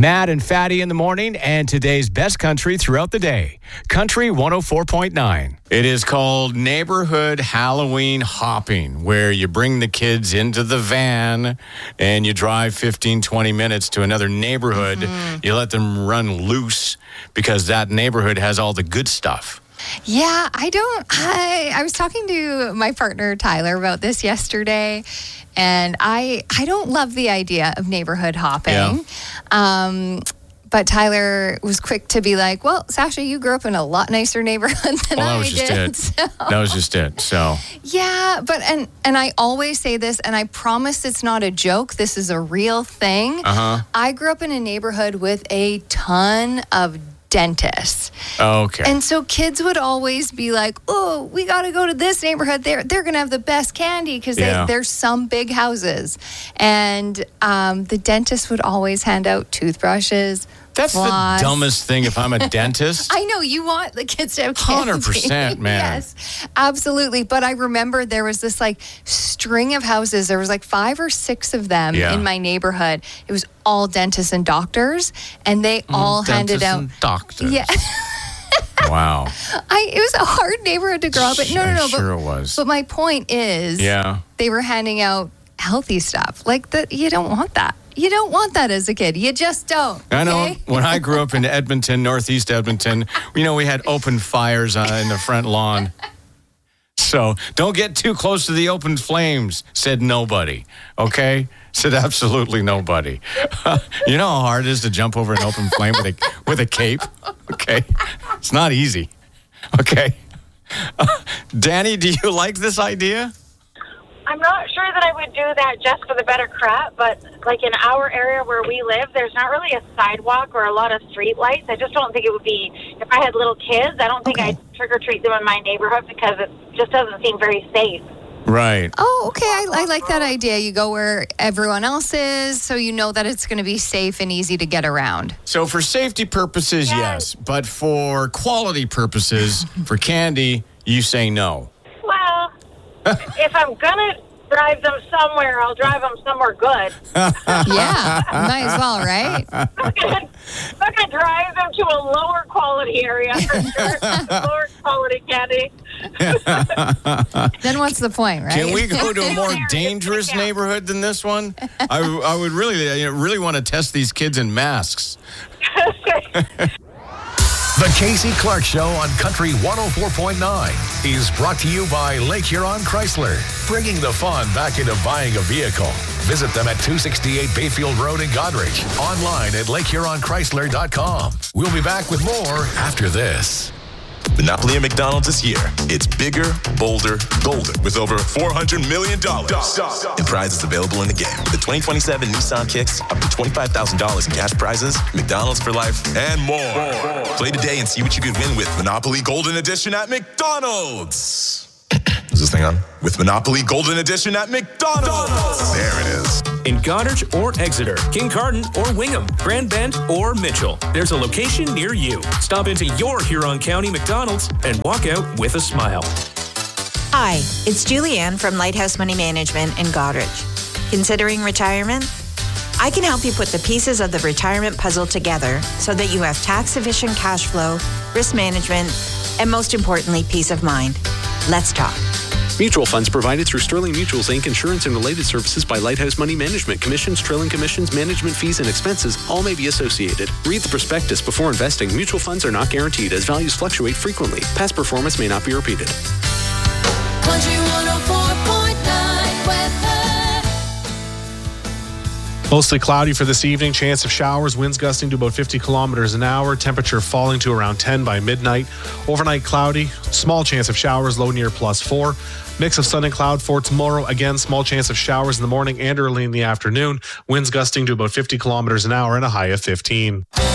Matt and Fatty in the morning, and today's best country throughout the day. Country 104.9. It is called neighborhood Halloween hopping, where you bring the kids into the van and you drive 15, 20 minutes to another neighborhood. Mm-hmm. You let them run loose because that neighborhood has all the good stuff. Yeah, I was talking to my partner Tyler about this yesterday, and I don't love the idea of neighborhood hopping. Yeah. But Tyler was quick to be like, well, Sasha, you grew up in a lot nicer neighborhood than I did. That was just it. So yeah, but and I always say this, and I promise it's not a joke. This is a real thing. I grew up in a neighborhood with a ton of dentists. Okay. And so kids would always be like, oh, we got to go to this neighborhood. They're going to have the best candy because there's some big houses. And the dentist would always hand out toothbrushes. That's floss. The dumbest thing if I'm a dentist. I know, you want the kids to have candy. 100%, man. Yes, absolutely. But I remember there was this string of houses. There was 5 or 6 of them in my neighborhood. It was all dentists and doctors, and they all handed out. Dentists and doctors. Yeah. Wow. It was a hard neighborhood to grow up in. No. Sure it was. But my point is, they were handing out healthy stuff. You don't want that. You don't want that as a kid. You just don't. Okay? I know. When I grew up in Edmonton, northeast Edmonton, we had open fires in the front lawn. So don't get too close to the open flames, said nobody. Okay? Said absolutely nobody. You know how hard it is to jump over an open flame with a cape? Okay? It's not easy. Okay? Danny, do you like this idea? I'm not sure that I would do that just for the better crap, but in our area where we live, there's not really a sidewalk or a lot of street lights. I just don't think it would be, if I had little kids, I don't think I'd trick-or-treat them in my neighborhood because it just doesn't seem very safe. Right. Oh, okay. I like that idea. You go where everyone else is, so you know that it's going to be safe and easy to get around. So for safety purposes, yes. But for quality purposes, for candy, you say no. Well, if I'm going to drive them somewhere, I'll drive them somewhere good. Yeah, might as well, right? I'm going to drive them to a lower quality area for sure. Lower quality candy. Then what's the point, right? Can we go to a more dangerous neighborhood than this one? I would really want to test these kids in masks. The Casey Clark Show on Country 104.9 is brought to you by Lake Huron Chrysler, bringing the fun back into buying a vehicle. Visit them at 268 Bayfield Road in Goderich. Online at LakeHuronChrysler.com. We'll be back with more after this. Monopoly at McDonald's this year. It's bigger, bolder, golden with over $400 million in prizes available in the game. The 2027 Nissan Kicks, up to $25,000 in cash prizes, McDonald's for life, and more. Play today and see what you could win with Monopoly Golden Edition at McDonald's. Is this thing on? With Monopoly Golden Edition at McDonald's. There it is. In Goderich or Exeter, Kincardine or Wingham, Grand Bend or Mitchell, there's a location near you. Stop into your Huron County McDonald's and walk out with a smile. Hi, it's Julianne from Lighthouse Money Management in Goderich. Considering retirement? I can help you put the pieces of the retirement puzzle together so that you have tax-efficient cash flow, risk management, and most importantly, peace of mind. Let's talk. Mutual funds provided through Sterling Mutuals Inc. Insurance and related services by Lighthouse Money Management. Commissions, trailing commissions, management fees, and expenses all may be associated. Read the prospectus before investing. Mutual funds are not guaranteed as values fluctuate frequently. Past performance may not be repeated. Country 104.9 weather. Mostly cloudy for this evening. Chance of showers. Winds gusting to about 50 kilometers an hour. Temperature falling to around 10 by midnight. Overnight cloudy. Small chance of showers. Low near +4. Mix of sun and cloud for tomorrow. Again, small chance of showers in the morning and early in the afternoon. Winds gusting to about 50 kilometers an hour and a high of 15.